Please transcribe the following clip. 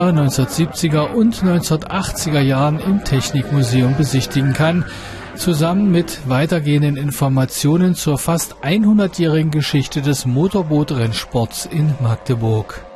1970er und 1980er Jahren im Technikmuseum besichtigen kann, zusammen mit weitergehenden Informationen zur fast 100-jährigen Geschichte des Motorboot-Rennsports in Magdeburg.